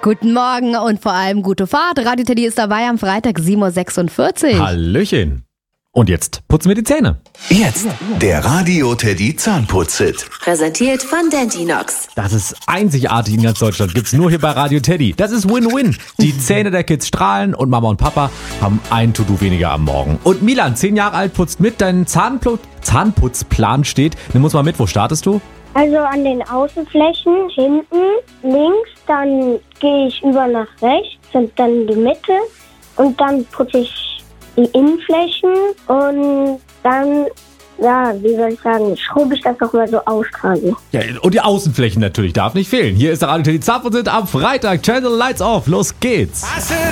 Guten Morgen und vor allem gute Fahrt. Radio Teddy ist dabei am Freitag 7.46 Uhr. Hallöchen. Und jetzt putzen wir die Zähne. Jetzt der Radio Teddy Zahnputz-Hit. Präsentiert von Dentinox. Das ist einzigartig in ganz Deutschland. Gibt's nur hier bei Radio Teddy. Das ist Win-Win. Die Zähne der Kids strahlen und Mama und Papa haben ein To-Do weniger am Morgen. Und Milan, 10 Jahre alt, putzt mit. Dein Zahnputzplan steht. Nimm uns mal mit. Wo startest du? Also an den Außenflächen, hinten, links, dann gehe ich über nach rechts und dann die Mitte und dann putze ich die Innenflächen und dann, wie soll ich sagen, schrubbe ich das nochmal so aus quasi. Ja, und die Außenflächen natürlich, darf nicht fehlen. Hier ist der Radio Teddy Zahnputz am Freitag. Turn the lights off, los geht's.